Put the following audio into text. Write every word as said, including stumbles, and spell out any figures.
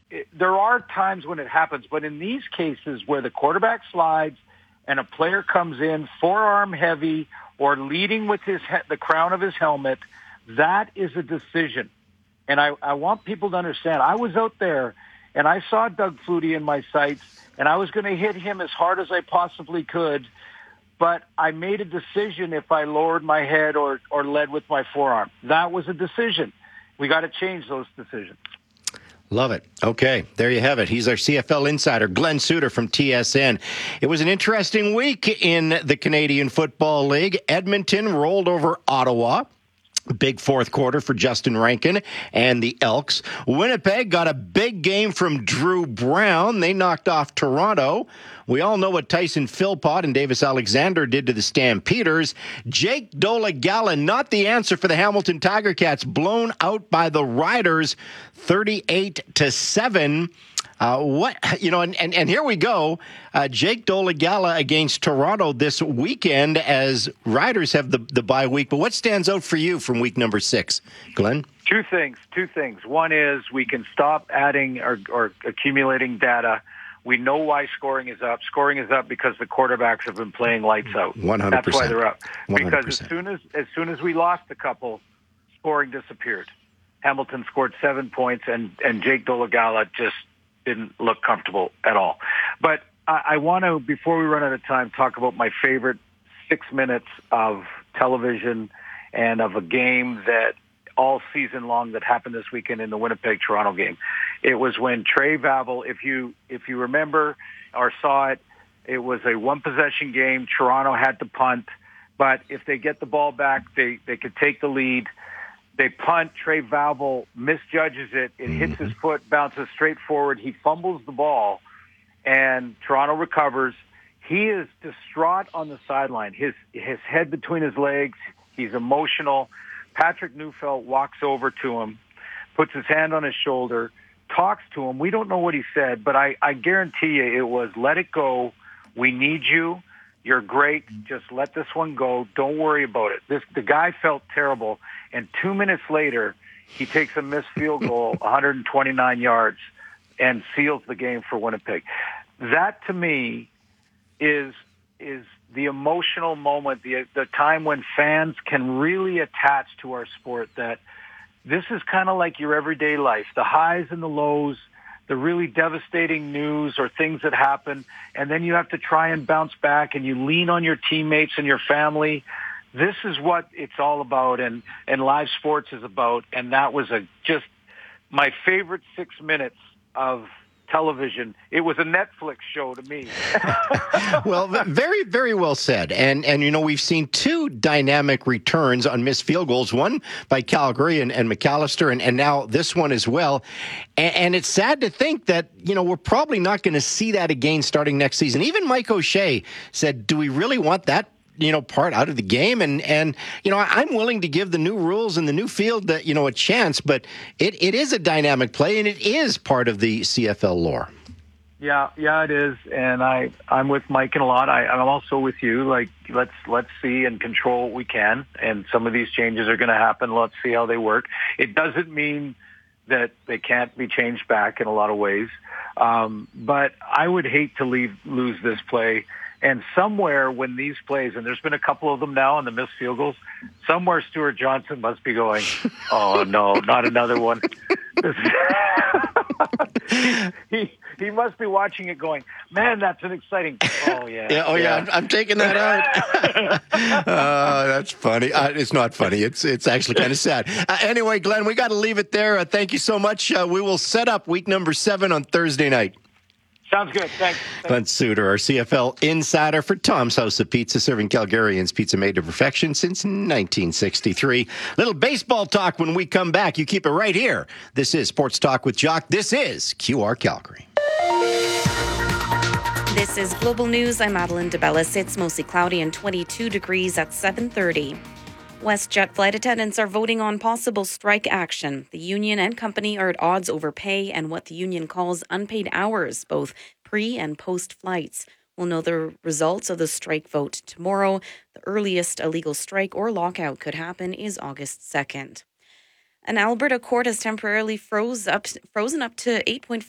it, there are times when it happens, but in these cases where the quarterback slides and a player comes in forearm heavy or leading with his he- the crown of his helmet, that is a decision. And I, I want people to understand, I was out there and I saw Doug Flutie in my sights, and I was going to hit him as hard as I possibly could, but I made a decision if I lowered my head or, or led with my forearm. That was a decision. We got to change those decisions. Love it. Okay, there you have it. He's our C F L insider, Glenn Suter from T S N. It was an interesting week in the Canadian Football League. Edmonton rolled over Ottawa. Big fourth quarter for Justin Rankin and the Elks. Winnipeg got a big game from Drew Brown. They knocked off Toronto. We all know what Tyson Philpott and Davis Alexander did to the Stampeders. Jake Dolegala, not the answer for the Hamilton Tiger Cats, blown out by the Riders thirty-eight to seven. Uh, what, you know, and, and, and here we go. Uh, Jake Dolegala against Toronto this weekend as Riders have the, the bye week. But what stands out for you from week number six, Glenn? Two things, two things. One is we can stop adding or, or accumulating data. We know why scoring is up. Scoring is up because the quarterbacks have been playing lights out. one hundred percent. That's why they're up. one hundred percent. Because as soon as, as soon as we lost a couple, scoring disappeared. Hamilton scored seven points, and, and Jake Dolegala just didn't look comfortable at all. But I, I want to, before we run out of time, talk about my favorite six minutes of television and of a game that all season long that happened this weekend in the Winnipeg-Toronto game. It was when Trey Vavel, if you if you remember or saw it, it was a one-possession game. Toronto had to punt, but if they get the ball back, they, they could take the lead. They punt. Trey Vavel misjudges it. It hits his foot, bounces straight forward. He fumbles the ball, and Toronto recovers. He is distraught on the sideline, his his head between his legs. He's emotional. Patrick Neufeld walks over to him, puts his hand on his shoulder, talks to him. We don't know what he said, but I, I guarantee you it was, let it go. We need you. You're great. Just let this one go. Don't worry about it. This the guy felt terrible, and two minutes later, he takes a missed field goal, one hundred twenty-nine yards, and seals the game for Winnipeg. That, to me, is is the emotional moment, the the time when fans can really attach to our sport. That this is kind of like your everyday life, the highs and the lows, the really devastating news or things that happen, and then you have to try and bounce back, and you lean on your teammates and your family. This is what it's all about, and, and live sports is about, and that was a just my favorite six minutes of television. It was a Netflix show to me. Well, very, very well said. And, and you know, we've seen two dynamic returns on missed field goals, one by Calgary and, and McAllister, and, and now this one as well. And, and it's sad to think that, you know, we're probably not going to see that again starting next season. Even Mike O'Shea said, do we really want that, you know, part out of the game? And, and, you know, I'm willing to give the new rules and the new field, that, you know, a chance, but it, it is a dynamic play, and it is part of the C F L lore. Yeah, yeah, it is. And I, I'm with Mike in a lot. I, I'm also with you. Like, let's, let's see and control what we can. And some of these changes are going to happen. Let's see how they work. It doesn't mean that they can't be changed back in a lot of ways. Um, but I would hate to leave, lose this play. And somewhere when these plays, and there's been a couple of them now on the missed field goals, somewhere Stuart Johnson must be going, oh, no, not another one. he, he, he must be watching it going, man, that's an exciting, oh, yeah. yeah oh, yeah, yeah I'm, I'm taking that out. uh, that's funny. Uh, it's not funny. It's it's actually kind of sad. Uh, anyway, Glenn, we got to leave it there. Uh, thank you so much. Uh, we will set up week number seven on Thursday night. Sounds good. Thanks. Glenn Suter, our C F L insider for Tom's House of Pizza, serving Calgarians pizza made to perfection since nineteen sixty-three. Little baseball talk when we come back. You keep it right here. This is Sports Talk with Jock. This is Q R Calgary. This is Global News. I'm Madeline DeBellis. It's mostly cloudy and twenty-two degrees at seven thirty. WestJet flight attendants are voting on possible strike action. The union and company are at odds over pay and what the union calls unpaid hours, both pre- and post-flights. We'll know the results of the strike vote tomorrow. The earliest a legal strike or lockout could happen is August second. An Alberta court has temporarily froze up, frozen up to eight point